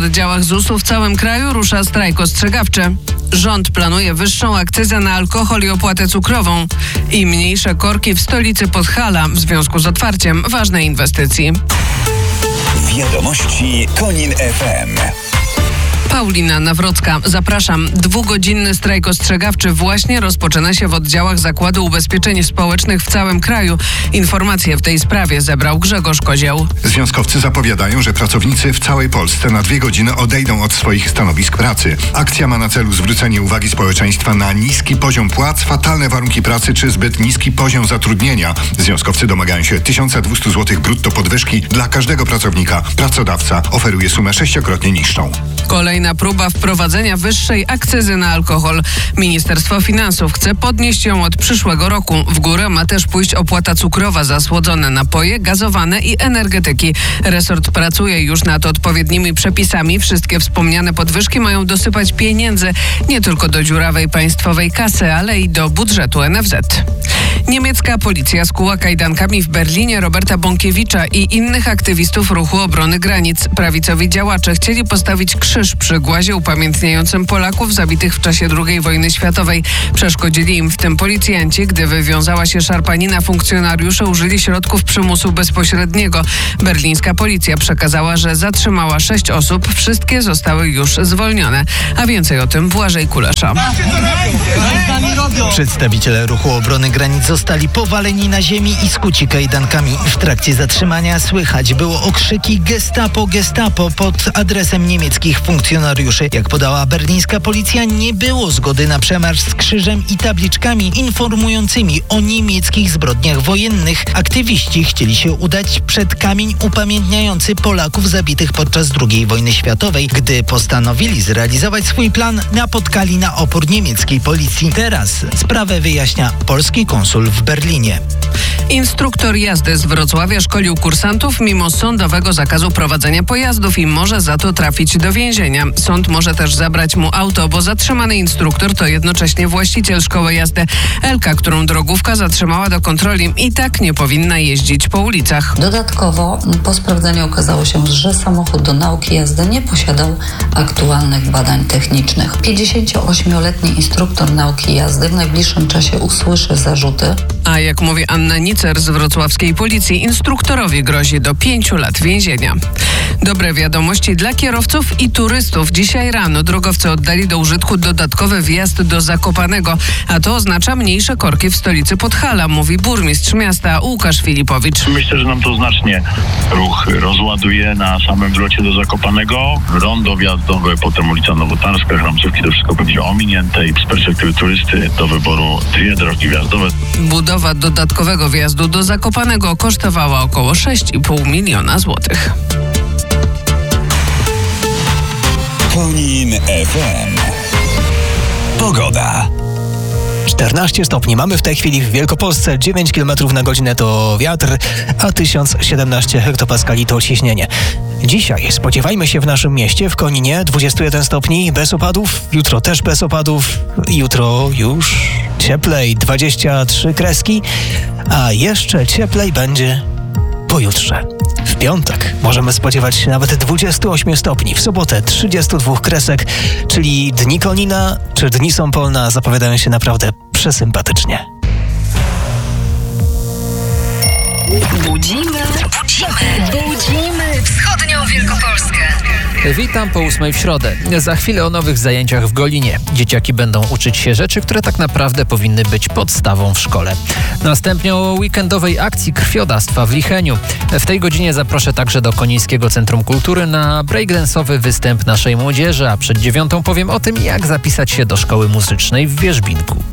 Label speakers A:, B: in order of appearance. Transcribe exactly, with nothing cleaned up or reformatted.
A: oddziałach zusu w całym kraju rusza strajk ostrzegawczy. Rząd planuje wyższą akcyzę na alkohol i opłatę cukrową i mniejsze korki w stolicy Podhala w związku z otwarciem ważnej inwestycji.
B: Wiadomości Konin F M.
A: Paulina Nawrocka. Zapraszam. Dwugodzinny strajk ostrzegawczy właśnie rozpoczyna się w oddziałach Zakładu Ubezpieczeń Społecznych w całym kraju. Informacje w tej sprawie zebrał Grzegorz Kozieł.
C: Związkowcy zapowiadają, że pracownicy w całej Polsce na dwie godziny odejdą od swoich stanowisk pracy. Akcja ma na celu zwrócenie uwagi społeczeństwa na niski poziom płac, fatalne warunki pracy czy zbyt niski poziom zatrudnienia. Związkowcy domagają się tysiąc dwieście złotych brutto podwyżki dla każdego pracownika. Pracodawca oferuje sumę sześciokrotnie niższą.
A: Kolejna próba wprowadzenia wyższej akcyzy na alkohol. Ministerstwo Finansów chce podnieść ją od przyszłego roku. W górę ma też pójść opłata cukrowa za słodzone napoje, gazowane i energetyki. Resort pracuje już nad odpowiednimi przepisami. Wszystkie wspomniane podwyżki mają dosypać pieniędzy nie tylko do dziurawej państwowej kasy, ale i do budżetu N F Z. Niemiecka policja skuła kajdankami w Berlinie Roberta Bąkiewicza i innych aktywistów ruchu obrony granic. Prawicowi działacze chcieli postawić krzyż przy głazie upamiętniającym Polaków zabitych w czasie drugiej wojny światowej. Przeszkodzili im w tym policjanci. Gdy wywiązała się szarpanina, funkcjonariusze użyli środków przymusu bezpośredniego. Berlińska policja przekazała, że zatrzymała sześć osób. Wszystkie zostały już zwolnione. A więcej o tym Błażej Kulesza.
D: Przedstawiciele ruchu obrony granic zostali powaleni na ziemi i skuci kajdankami. W trakcie zatrzymania słychać było okrzyki Gestapo, Gestapo pod adresem niemieckich funkcjonariuszy. Jak podała berlińska policja, nie było zgody na przemarsz z krzyżem i tabliczkami informującymi o niemieckich zbrodniach wojennych. Aktywiści chcieli się udać przed kamień upamiętniający Polaków zabitych podczas drugiej wojny światowej. Gdy postanowili zrealizować swój plan, napotkali na opór niemieckiej policji. Teraz sprawę wyjaśnia polski konsul w Berlinie.
A: Instruktor jazdy z Wrocławia szkolił kursantów mimo sądowego zakazu prowadzenia pojazdów i może za to trafić do więzienia. Sąd może też zabrać mu auto, bo zatrzymany instruktor to jednocześnie właściciel szkoły jazdy. Elka, którą drogówka zatrzymała do kontroli, i tak nie powinna jeździć po ulicach.
E: Dodatkowo po sprawdzeniu okazało się, że samochód do nauki jazdy nie posiadał aktualnych badań technicznych. pięćdziesięcioośmioletni instruktor nauki jazdy w najbliższym czasie usłyszy zarzuty.
A: A jak mówi Anna Nicer z wrocławskiej policji, instruktorowi grozi do pięciu lat więzienia. Dobre wiadomości dla kierowców i turystów. Dzisiaj rano drogowcy oddali do użytku dodatkowy wjazd do Zakopanego, a to oznacza mniejsze korki w stolicy Podhala, mówi burmistrz miasta Łukasz Filipowicz.
F: Myślę, że nam to znacznie ruch rozładuje na samym wlocie do Zakopanego. Rondo wjazdowe, potem ulica Nowotarska, Chramcówki, to wszystko będzie ominięte i z perspektywy turysty do wyboru dwie drogi wjazdowe.
A: Budowa dodatkowego wjazdu do Zakopanego kosztowała około sześć i pół miliona złotych.
B: Konin F M. Pogoda.
G: czternaście stopni mamy w tej chwili w Wielkopolsce, dziewięć kilometrów na godzinę to wiatr, a tysiąc siedemnaście hektopaskali to ciśnienie. Dzisiaj spodziewajmy się w naszym mieście, w Koninie, dwadzieścia jeden stopni, bez opadów, jutro też bez opadów, jutro już cieplej, dwadzieścia trzy kreski, a jeszcze cieplej będzie pojutrze. W piątek możemy spodziewać się nawet dwadzieścia osiem stopni, w sobotę trzydzieści dwa kresek, czyli dni Konina czy dni Sąpolna zapowiadają się naprawdę przesympatycznie.
H: Budzimy, budzimy, budzimy wschodnią Wielkopolskę.
I: Witam po ósmej w środę. Za chwilę o nowych zajęciach w Golinie. Dzieciaki będą uczyć się rzeczy, które tak naprawdę powinny być podstawą w szkole. Następnie o weekendowej akcji krwiodawstwa w Licheniu. W tej godzinie zaproszę także do Konińskiego Centrum Kultury na breakdance'owy występ naszej młodzieży, a przed dziewiątą powiem o tym, jak zapisać się do szkoły muzycznej w Wierzbinku.